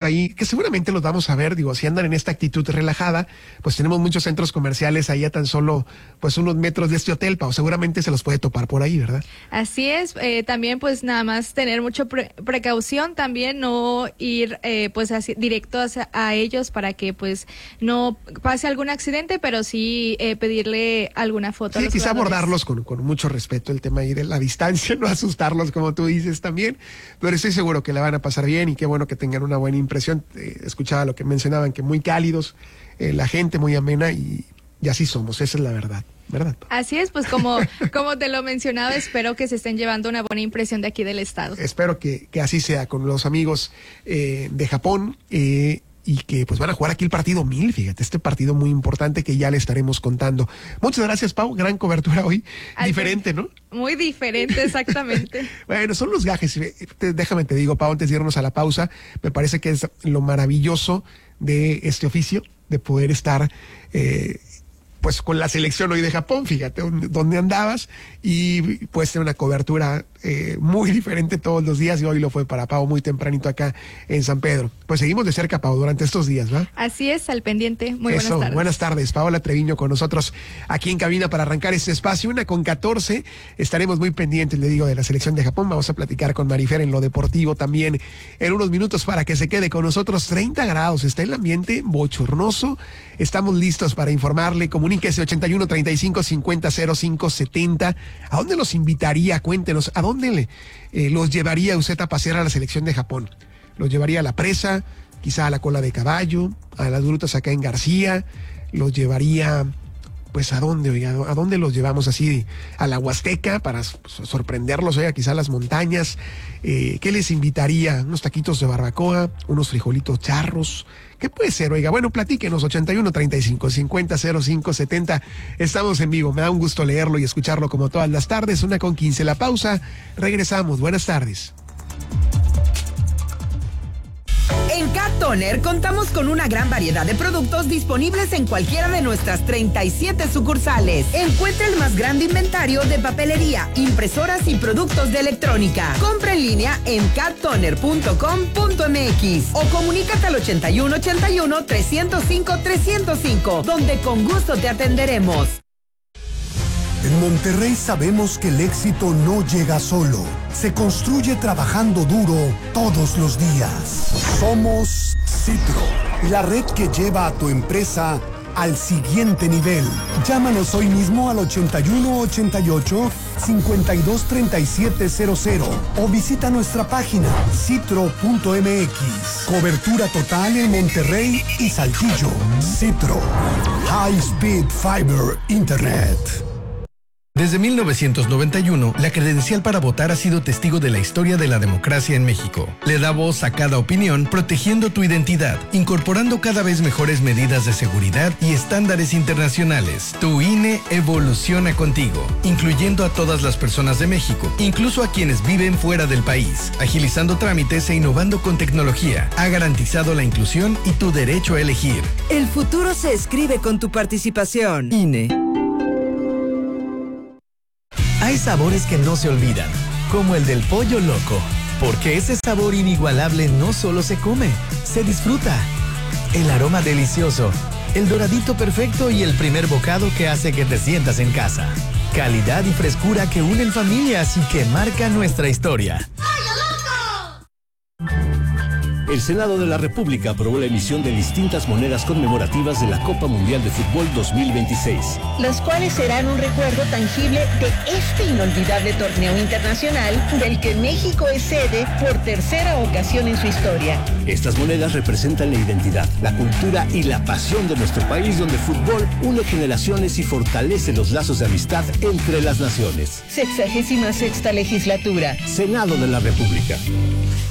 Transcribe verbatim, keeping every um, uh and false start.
ahí, que seguramente los vamos a ver, digo, si andan en esta actitud relajada, pues tenemos muchos centros comerciales ahí a tan solo, pues unos metros de este hotel, Pau, seguramente se los puede topar por ahí, ¿verdad? Así es, eh, también pues nada más tener mucha pre precaución, también no ir eh, pues así, directo hacia, a ellos para que pues no pase algún accidente, pero sí eh, pedirle alguna foto. Sí, a los quizá jugadores. abordarlos con, con mucho respeto, el tema ahí de la distancia, no asustarlos como tú dices también, pero estoy seguro que la van a pasar bien y qué bueno que tengan una buena impresión. Eh, escuchaba lo que mencionaban, que muy cálidos, eh, la gente muy amena y, y así somos, esa es la verdad, ¿verdad? Así es, pues como, como te lo mencionaba, espero que se estén llevando una buena impresión de aquí del estado. Espero que, que así sea con los amigos eh, de Japón, eh, y que pues van a jugar aquí el partido mil, fíjate, este partido muy importante que ya le estaremos contando. Muchas gracias, Pau, gran cobertura hoy, Al diferente, ¿no? Muy diferente, exactamente. Bueno, son los gajes, déjame te digo, Pau, antes de irnos a la pausa, me parece que es lo maravilloso de este oficio, de poder estar eh, pues con la selección hoy de Japón, fíjate dónde andabas, y pues tener una cobertura eh, muy diferente todos los días, y hoy lo fue para Pau muy tempranito acá en San Pedro. Pues seguimos de cerca, Pau, durante estos días, ¿va? Así es, al pendiente. Muy Eso, buenas tardes. Buenas tardes, Paola Treviño con nosotros aquí en cabina para arrancar este espacio, una con catorce, estaremos muy pendientes, le digo, de la selección de Japón, vamos a platicar con Marifer en lo deportivo también en unos minutos para que se quede con nosotros. Treinta grados, está el ambiente bochornoso, estamos listos para informarle, comuníquese ochenta y uno, treinta y cinco, cincuenta, cero cinco, setenta, ¿a dónde los invitaría? Cuéntenos, ¿a dónde le, eh, los llevaría usted a pasear a la selección de Japón? ¿Los llevaría a la presa, quizá a la cola de caballo, a las grutas acá en García? ¿Los llevaría, pues, a dónde, oiga, a dónde los llevamos así? ¿A la Huasteca para sorprenderlos, oiga, quizá a las montañas? Eh, ¿Qué les invitaría? ¿Unos taquitos de barbacoa? ¿Unos frijolitos charros? ¿Qué puede ser, oiga? Bueno, platíquenos, ochenta y uno, treinta y cinco, cincuenta, cero cinco, setenta. Estamos en vivo, me da un gusto leerlo y escucharlo como todas las tardes. Una con quince, la pausa, regresamos. Buenas tardes. En Cat Toner contamos con una gran variedad de productos disponibles en cualquiera de nuestras treinta y siete sucursales. Encuentra el más grande inventario de papelería, impresoras y productos de electrónica. Compra en línea en cat toner punto com punto m x o comunícate al ochenta y uno, ochenta y uno, trescientos cinco, trescientos cinco, donde con gusto te atenderemos. En Monterrey sabemos que el éxito no llega solo, se construye trabajando duro todos los días. Somos Citro, la red que lleva a tu empresa al siguiente nivel. Llámanos hoy mismo al ochenta y uno, ochenta y ocho, cincuenta y dos, treinta y siete cero cero o visita nuestra página citro punto m x. Cobertura total en Monterrey y Saltillo. Citro, High Speed Fiber Internet. Desde mil novecientos noventa y uno, la credencial para votar ha sido testigo de la historia de la democracia en México. Le da voz a cada opinión, protegiendo tu identidad, incorporando cada vez mejores medidas de seguridad y estándares internacionales. Tu I N E evoluciona contigo, incluyendo a todas las personas de México, incluso a quienes viven fuera del país, agilizando trámites e innovando con tecnología. Ha garantizado la inclusión y tu derecho a elegir. El futuro se escribe con tu participación. I N E. Hay sabores que no se olvidan, como el del pollo loco, porque ese sabor inigualable no solo se come, se disfruta. El aroma delicioso, el doradito perfecto y el primer bocado que hace que te sientas en casa. Calidad y frescura que unen familias y que marcan nuestra historia. El Senado de la República aprobó la emisión de distintas monedas conmemorativas de la Copa Mundial de Fútbol dos mil veintiséis. Las cuales serán un recuerdo tangible de este inolvidable torneo internacional del que México es sede por tercera ocasión en su historia. Estas monedas representan la identidad, la cultura y la pasión de nuestro país, donde el fútbol une generaciones y fortalece los lazos de amistad entre las naciones. Sexagésima sexta legislatura. Senado de la República.